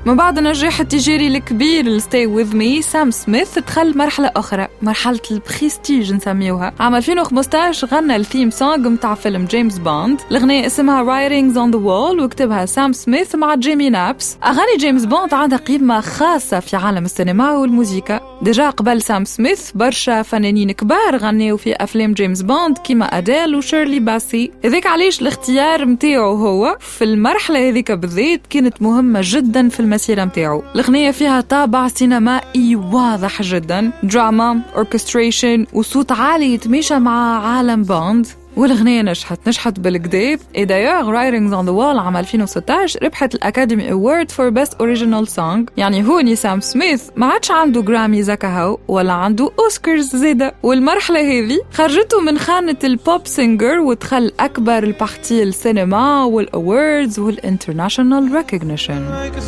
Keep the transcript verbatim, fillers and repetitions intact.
من بعد النجاح التجاري الكبير Stay With Me، سام سميث دخل مرحلة أخرى، مرحلة البريستيج نسميوها. عام ألفين وخمسطاش غنى الثيم سونغ متاع فيلم جيمس بوند، الأغنية اسمها Writings on the Wall وكتبها سام سميث مع جيمي نابس. أغاني جيمس بوند عندها قيمة خاصة في عالم السينما والموسيقى. ديجا قبل سام سميث برشا فنانين كبار غنيوا في أفلام جيمس بوند كيما أديل وشيرلي باسي. إذاك علاش الاختيار متاعه هو في المرحلة هذيك بالذات كانت مهمة جدا في المسيرة متاعه. الأغنية فيها طابع سينمائي واضح جدا، دراما، أوركستريشن وصوت عالي يتماشى مع عالم بوند. والأغنية نجحت نجحت بالكداب. إدايوغ Writings on the Wall عام ألفين وستطاش ربحت الأكاديمي أوارد for Best Original Song. يعني هوني سام سميث ما عادش عنده جرامي زكا هاو ولا عنده أوسكارز زيادة، والمرحلة هذه خرجته من خانة البوب سينجر ودخل أكبر البارتي السينما والأوردز والانترناشنال ريكوجنيشن.